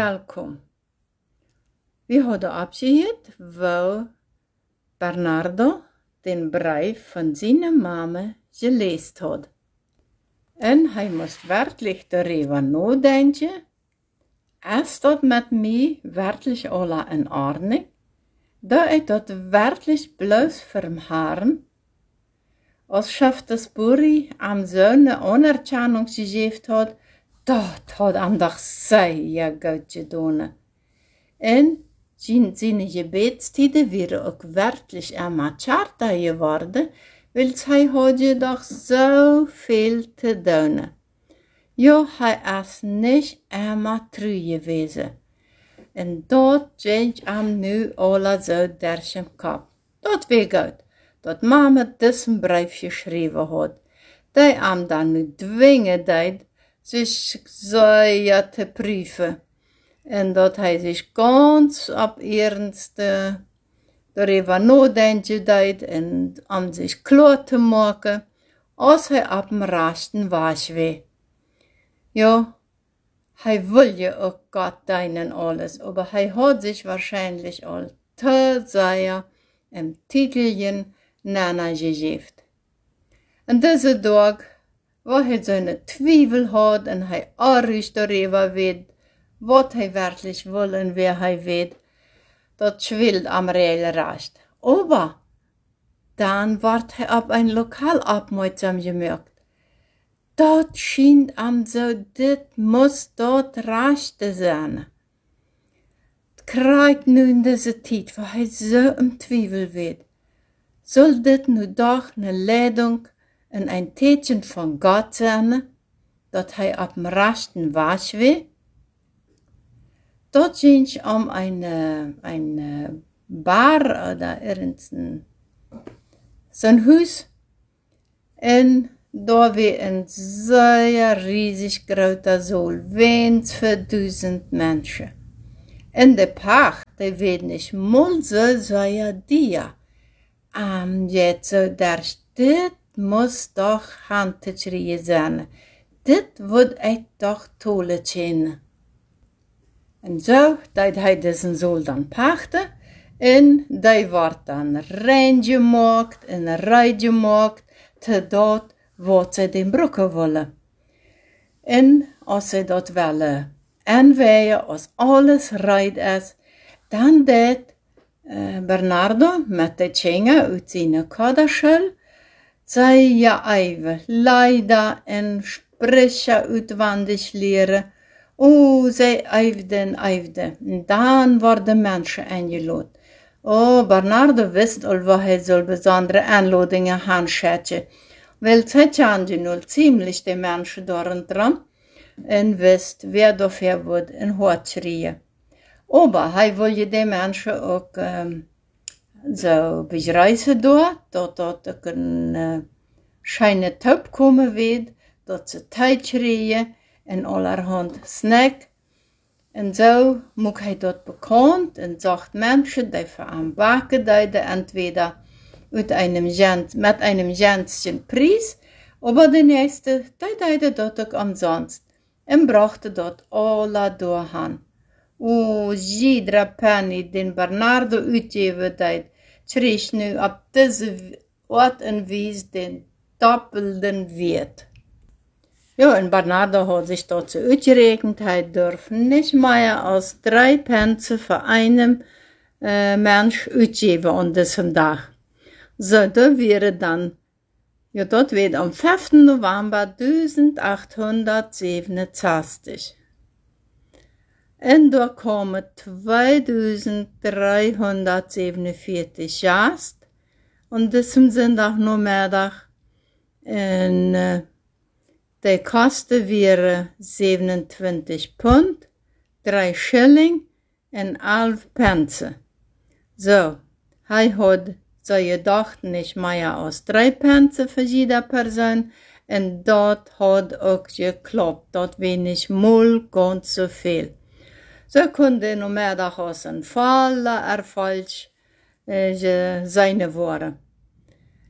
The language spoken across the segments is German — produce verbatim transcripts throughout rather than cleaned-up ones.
welkom. We hadden abgeheerd, wou Bernardo den brief van zijn mama gelezen had. En hij moest werkelijk daarover nadenken. Is dat met mij werkelijk alle in orde? Dat ik dat werkelijk bloos vermharen? Als chef des boerie am zoon een anerkennung gegeven had, dat had hem toch zeer goed gedaan. En zijn gebedstiden waren ook werkelijk immer charta geworden, want hij had doch zoveel te doen. Ja, hij is niet immer treu gewesen. En dat ging hem nu alle zo door zijn kop. Dat weet goed, dat mama diesen brief geschreven had, die hem dan nu dwingen deed, zich zeer te prüfen. En dat hij zich ganz op ernst uh, daarover nadenken deed en om zich klaar te maken, als hij op dem rechten was weer. Ja, hij wil je ook Gott dienen alles, aber hij had zich waarschijnlijk al te zeer een titelchen nana gegeven. En deze dag, waar hij zijn twijfel had en hij aardig daarover weet, wat hij werkelijk wil en wie hij weet, dat schwillt am reële recht. Aber dan wordt hij op een lokaal opmerksam gemaakt. Dat schijnt hem zo, dit moet dat rechte zijn. Het krijgt nu in deze tijd, waar hij zo im twijfel weet. Zal dit nu toch een leiding en een teken van God zijn, dat hij op dem rechten was weet? Dat ging om een, een bar oder irgendein zo'n huis. En daar was een zeer riesig groter Saal, wens voor duizend mensen. En de Pacht, die weet niet mal so zeer dier. Am jetzt so der dit muss doch handtechrie zijn. Dit wordt ik toch tolle kennen. En zo deed hij deze Saal dan pachten. En die wordt dan rein gemaakt en rij gemaakt te dat wat ze den broeken willen. En als ze dat willen aanwaaien, als alles rijdt is, dan deed uh, Bernardo met de tjengen uit zijn kaderschul, zij ja even leider en spreken uitwendig leren. Oh, zij eifden, eifden. En dan worden mensen eingeladen. Oh, Bernardo wist al wat hij zo'n bijzondere aanladingen handschatje. Wel, het had nu ziemlich de mensen daarentram en wist wer dafür wordt en hoe schreeuwen. Aber hij wilde de mensen ook um, zo beschrijven door, dat dat ook een uh, schijne top komen weet, dat ze tijd schreeuwen en allerhand snack. En zo moet hij dat bekend en zegt mensen die voor hem bakken deden, entweder uit einem Gent, met einem Gentschen Preis, aber de nächste, die deden dat ook umsonst en brachten dat alle doorheen. O, iedere penny den Bernardo uitgeven deed, kreeg nu op deze ort en wijze den doppelten wert. Ja, en Bernardo had zich dat zo uitgerekend, hij durft niet meer als drie pence voor een uh, mens uitgeven aan deze dag. Zo, dat wäre dan, ja, dat werd am vijfde november achtzevenhonderdzesenzestig. En daar kwamen tweeduizend-driehonderdzevenenveertig gast, aan diesem zondagnamiddag. En uh, de kosten waren zevenentwintig pond, drie shilling en elf pence. Zo, hij had zo gedacht niet meer als drie pence voor jeder persoon. En dat had ook geklappt. Dat was niet mal ganz so veel. Zo kon de namiddag als een volle erfolg uh, zijn worden.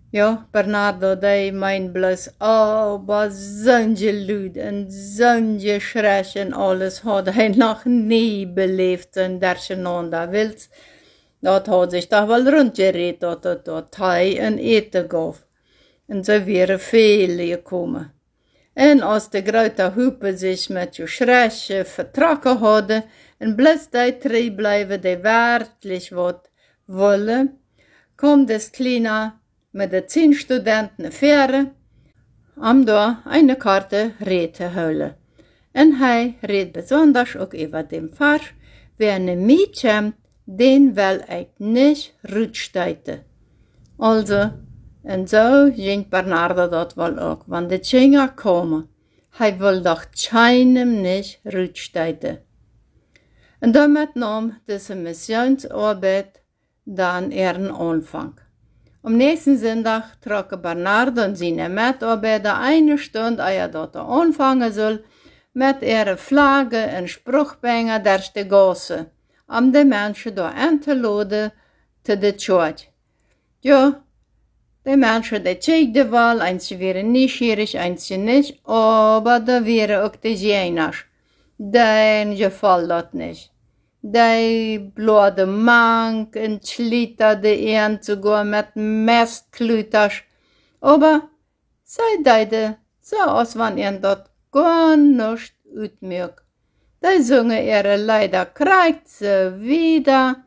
Ja, Bernardo, die meint bloß, oh, aber solche Leute und solche Schreck und alles hat er noch nie belebt in durcheinander Welt. Dat hat sich doch wel rondgereed dat het dat hij een eten gaf. En zo wären viele gekommen. En als de grote hoepen zich met je schreckje vertrokken hadden, en bloß die drie blijven die werkelijk wat willen, kwam des Kleiner mit de zehn Studenten Fähre, om da eine Karte red te houden. En hij reed besonders ook über den Farsch, wer eine Mädchen den wel ik niet rutsteite. Also, en zo ging Bernardo dat wel ook, want de Tjinger komen. Hij wil doch keinem niet rutsteite. En damit nam deze missionsarbeit dan ihren Anfang. Am nächsten Sonntag trokken Bernardo und seine Mitarbeiter eine Stunde, ehe dort anfangen soll, mit ihrer Flagge und Spruchbänger durch die Gasse, om de mensen daar aan te laden te de church. Ja, de mensen die kijken wel, eentje waren nieuwsgierig, eentje niet, aber da waren ook de jeners. Den geval dat niet. Die blode mank en schlitterde een sogar met mestkluiters. Aber zij deden zo als wanneer dat gar nicht uitmerkt. Die zungen ihre Leider kreuze wieder,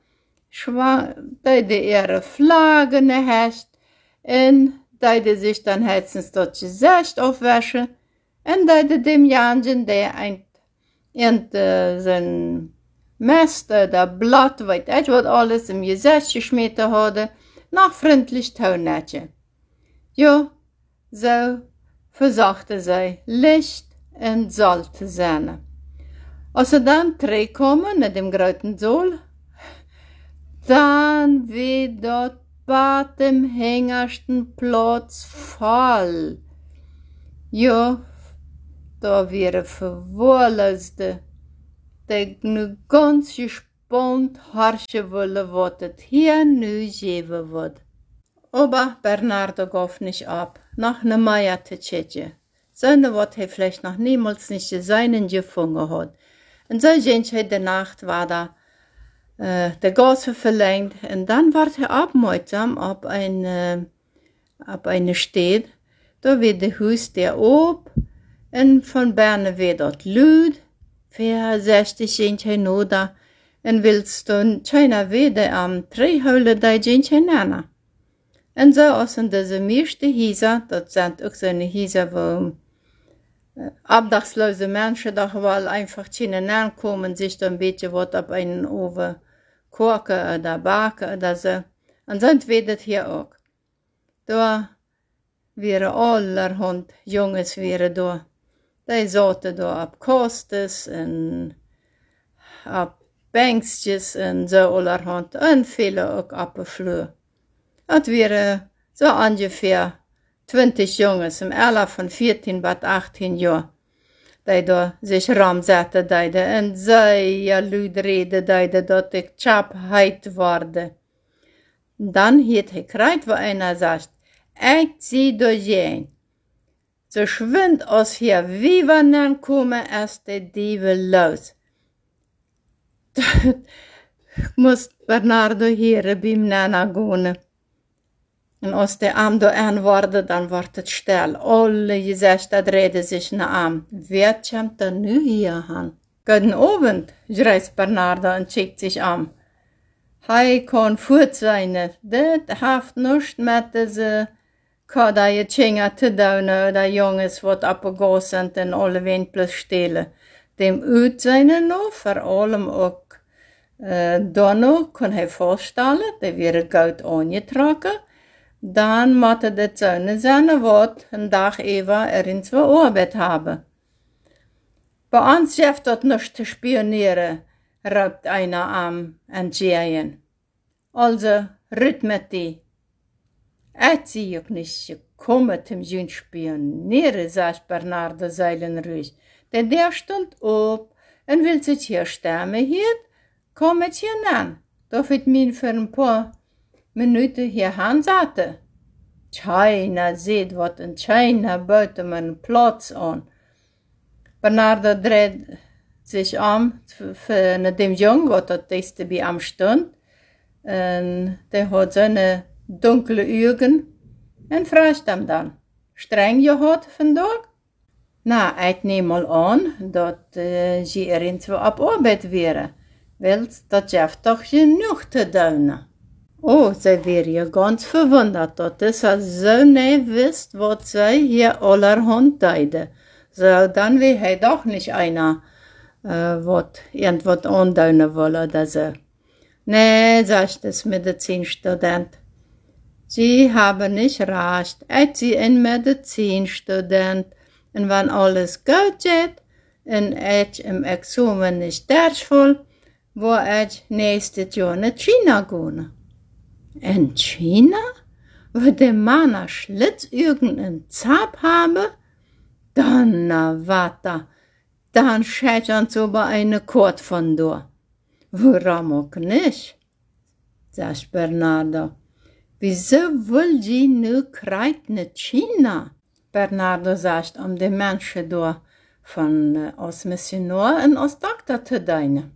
die ihre Flaggen hast, und die sich dann herzens dort Gesicht aufwäschen, und die dem Janschen, der ein, und äh, sein Mester, der Blatt, weiß ich, was alles im Gesicht geschmissen hatte, noch freundlich taunetje. Ja, so versuchte sie Licht und Salz zu sein. Als sie dann terugkomen naar dem großen Saal, dann wird dort bei dem hängersten Platz voll. Ja, da wäre verwohleste, die nu ganz gespannt harschen wollen, was es hier nu geben wird. Aber Bernardo gab nicht ab, nach ne Meier zu tschetschen, sondern was er vielleicht noch niemals nicht seinen gefunden hat. Und so ging hij de Nacht war da äh, de Gasse verlängert und dann war er aufmerksam auf ein, äh, auf eine Stadt, da wird der Haus der ob und von Berne wird dort Lüd, vierzig ging hij nur da und willst du keiner wieder am Drehhöhle, da ging hij nana. Und so aus in diese meiste Häuser, das sind auch so eine Häuser, wo abdachslose Menschen doch wel einfach zinnen aankomen, sich da ein bisschen was auf einen Ofen kochen oder backen oder so. Und so wird es hier auch. Da wären allerhand Jungs wären da. Die saßen da auf Kostes und auf Bänkstjes und so allerhand. Und viele auch auf der Flur. Das wären so ungefähr zwanzig Jungs im Alter von vierzehn bis achtzehn Jahren, die da sich ramsetten, die da und sehr laut reden, die da dort die Chapheit worden. Dann hat er gekriegt, wo einer sagt, ich zieh da gehen. So schwind aus hier, wie wir dann kommen, ist die Diebe los. Muss Bernardo hier beim Nana gehen. Und als der Arm da antwortet, dann wird es still. Alle Gesichter drehen sich nach Arm. Wer kommt da nu hier an? Guten Abend, schreit Bernardo und schickt sich an. Hij kann fort sein. Das hat nichts mit diese Kadaie Tjinger zu tun, oder Jungs, die abgegangen sind und alle Windplus stehlen. Dem Uitseinen noch, vor allem auch äh, da noch, kann hij vorstellen, die wäre gut angetragen. Dann musste de Zäune sein, wat een dag even erin zwei Arbeit haben. Bei uns schafft das nicht zu spionieren, raubt einer am Entgehen. Also, rüt mit die. Ich zieh auch nicht gekommen zum Jün spionieren, sagt Bernardo seilenruhig. Denn der stund op und will sich hier stemmen hier, kommt hier an. Darf ich mir für ein paar Minuten hier hinsetzen? China sieht, wat in China buiten mijn Platz an. Bernardo dreht sich um für dem Jungen, wat dat dieste bij am stond. En der hat seine dunkle Augen en fragt hem dan, streng je hat vandaag? Na, ik neem mal an, dat uh, ze erin zo op arbeid wäre, weil dat geeft toch genoeg te doen. Oh, zij wäre ja ganz verwundert, dat ze zo niet wist, wat zij hier allerhand deide. So, dann wie hij doch nicht einer, uh, wat irgendwas anduinen will oder so. Nee, sagt das Medizinstudent. Sie haben nicht recht. Ich bin ein Medizinstudent. Und wenn alles gut geht, und ich im Examen nicht durchfall, wo ich nächstes Jahr nach China gehen. In China? Wo die Männer Schlitzaugen Zap haben? Dann, na, warte. Dann schätzt uns über eine Kort von da. Warum auch nicht? Sagt Bernardo. Wieso will sie nu kreit nach China? Bernardo sagt, um die Menschen da von äh, als Missionar und als Doktor zu dienen.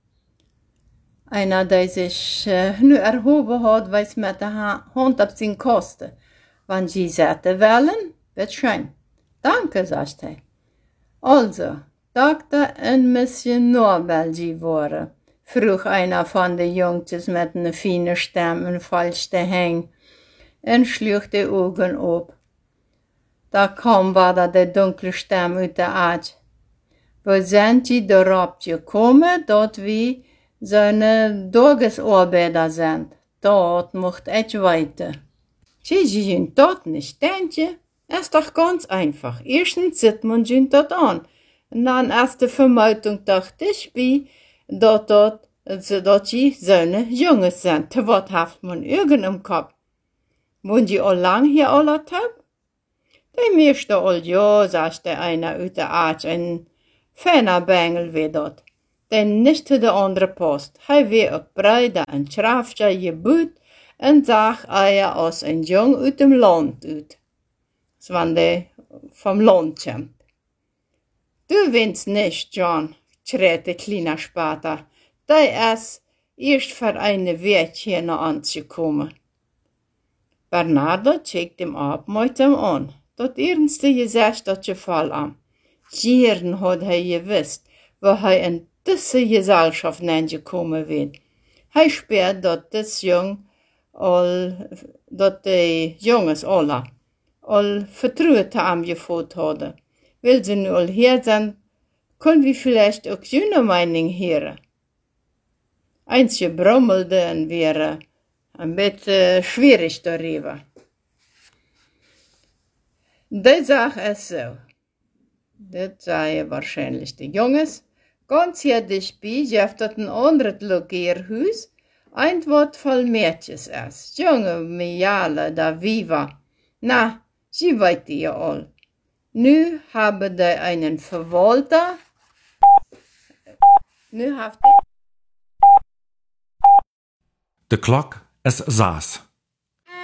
Einer, der sich äh, nu erhoben hat, weiß mit der Hand auf seine Kosten. Wenn sie säte wollen, wird schön. Danke, sagt er. Also, Doktor und Missionar will sie waren. Vroeg einer von den Jungtjes mit einer feinen Stimme und falschte Hängen und schlug die Augen op. Da kam wieder die dunkle Stimme uit der Aard. Wo sind sie darauf gekommen, dat wir seine Tagesarbeiter sind? Dort mocht ich weiter. Sie sind dort nicht, denke. Es ist doch ganz einfach. Erstens sieht man sie dort an. Und dann erst die Vermutung dachte ich, wie dat dat, dat sie seine Jungs sind. Wat heeft man irgend im Kopf? Wohnen die al lang hier alle Tag? Die meeste al ja, sagt der einer uit der Arzt, ein feiner Bengel wie dat. Den nicht zu der andere Post. Hij wie op breide en schraftje gebut en zag eier als ein Jung uit dem Land uit. So wann der vom Land kommt. Du willst nicht, John, schreit der kleine Spater. Der ist erst für eine Weht hier noch anzukommen. Bernardo checkt ihm aufmerksam an. Dat ernste Gesicht dat Gefall an. Jaren hat er gewusst, wo er in diese Gesellschaft gekommen wird. Er spürt, dat das Jung, all, dat die Jungs alle, all vertraut am gefällt hadden. Will sie nur hier sein, können wir vielleicht auch seine Meinung hören. Einzige Brummelden wäre ein bisschen schwierig darüber. Die Sache ist so. Das seien wahrscheinlich die Jungs. Ganz hier dicht bei gibt es ein anderes Logierhaus, ein was voll Mädchens ist. Junge Miale da Viva. Na, sie weiß ja all. Nu haben die einen Verwalter. Nu haft die. De klok is zes.